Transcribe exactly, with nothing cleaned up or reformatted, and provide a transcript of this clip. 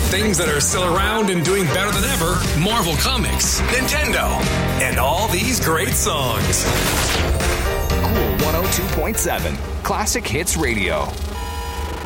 Things that are still around and doing better than ever, Marvel Comics, Nintendo, and all these great songs. Cool one oh two point seven, Classic Hits Radio.